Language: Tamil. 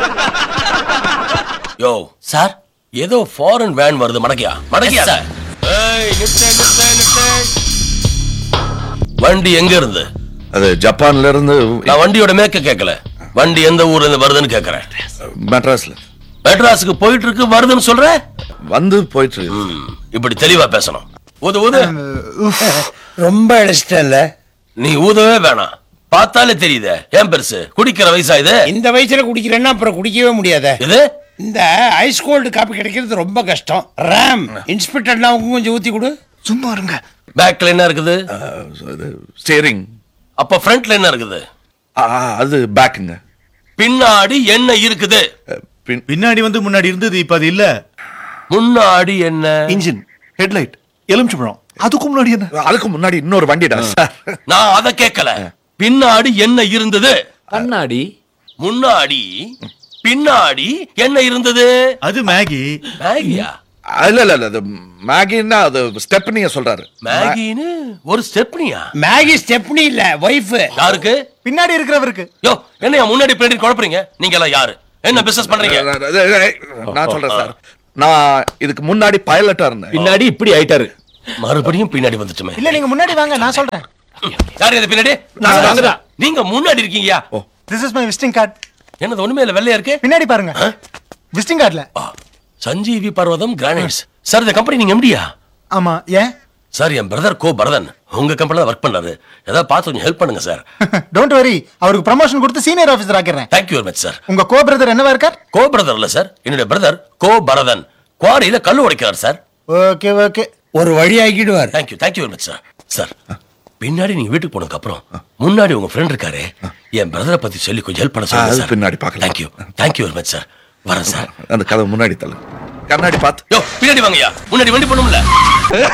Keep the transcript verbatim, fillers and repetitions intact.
யோ சார், ஏதோ ஃபாரின் வேன் வருது. மடக்கியா மடக்கியா சார். ஏய் நிறுத்து நிறுத்து நிறுத்து. வண்டி எங்க இருந்து? அது ஜப்பான்ல இருந்து. நான் வண்டியோட மேக்க கேட்கல, வண்டி எந்த ஊர்ல இருந்து வருதுன்னு கேக்குறேன். மெட்ராஸ்ல. மெட்ராஸுக்கு போயிட்டு இருக்கு வருதுன்னு சொல்ற? வந்து போயிட்டு இருக்கு. இப்படி தெளிவா பேசணும். ஊது ஊது. ரொம்ப இடிச்சிட்டல. நீ ஊதவே வேணாம், பார்த்தாலே தெரியுதே. ஏன் பெருசு, குடிக்கிற வயசா இது? இந்த வயசுல குடிக்கிறேன்னா அப்புறம் குடிக்கவே முடியாத. இது இந்த ஐஸ் கோல்டு காப்பி கிடைக்கிறது ரொம்ப கஷ்டம். ராம் இன்ஸ்பெக்டர்னா கொஞ்சம் ஊத்தி கொடு. சும்மா இருங்க. பேக்ல என்ன இருக்குது? ஸ்டீரிங். அப்ப ஃப்ரண்ட்ல என்ன இருக்குது? அது பேக்குங்க. பின்னாடி என்ன இருக்குது? பின்னாடி வந்து முன்னாடி இருந்தது, இப்ப அது இல்ல. முன்னாடி என்ன? இன்ஜின், ஹெட்லைட், எலுமிச்சம்பழம். அதுக்கு முன்னாடி என்ன? அதுக்கு முன்னாடி இன்னொரு வண்டிடா சார். நான் அத கேட்கல. பின்னாடி என்ன இருந்தது? கண்ணாடி. முன்னாடி பின்னாடி என்ன இருந்தது? அது மேகி. மேகியா? இல்ல இல்ல இல்ல, அது மேகின்னா அது ஸ்டெப்னிய சொல்றாரு. மேகின்னு ஒரு ஸ்டெப்னியா? மேகி ஸ்டெப்னி இல்ல, வைஃப். யாருக்கு? பின்னாடி இருக்கிறவருக்கு. யோ என்ன முன்னாடி பின்னாடி குழப்பறீங்க? நீங்க எல்லாம் யாரு? என்ன பிசினஸ் பண்றீங்க? நான் சொல்றேன் சார், நான் இதுக்கு முன்னாடி பைலட்டா இருந்தேன். பின்னாடி இப்படி ஆயிட்டாரு. மறுபடியும் பின்னாடி வந்துட்டுமே. இல்ல நீங்க முன்னாடி வாங்க, நான் சொல்றேன். யாரு இது பின்னாடி? நீங்க முன்னாடி இருக்கீங்கயா? This is my visiting card. என்னது ஒண்ணுமே இல்ல, வெள்ளையா இருக்கு. பின்னாடி பாருங்க. விசிட்டிங் கார்டுல சஞ்சீவி பர்வதம் கிரானைட்ஸ். சார் இந்த கம்பெனி நீங்க எம்டியா? ஆமா. ஏன் சார், என் பிரதர் கோ பரதன் உங்க கம்பெனில ஒர்க் பண்றாரு. ஏதாவது பார்த்து கொஞ்சம் ஹெல்ப் பண்ணுங்க சார். டோன்ட் வரி, அவருக்கு ப்ரமோஷன் கொடுத்து senior officer ஆக்கிறேன். Thank you very much sir. உங்க கோ பிரதர் என்னவா இருக்கார்? கோ பிரதர் இல்ல சார், என்னுடைய பிரதர் கோ பரதன் குவாரியில கல்லு உடைக்கிறார் சார். ஓகே ஓகே, ஒரு வழி ஆக்கிடுவார். Thank you thank you very much sir. Sir பின்னாடி நீங்க வீட்டுக்கு போனதுக்கு அப்புறம் முன்னாடி உங்க ஃப்ரெண்ட் இருக்காரு, என் பிரதரை பத்தி சொல்லி கொஞ்சம் ஹெல்ப் பண்ண சொல்லுங்க சார். பின்னாடி பார்க்கலாம். Thank you thank you very much sir. வரேன் சார். அந்த கதவு முன்னாடி தள்ளு. கண்ணாடி பார்த்து. யோ பின்னாடி வாங்கயா, முன்னாடி வண்டி போணும்ல.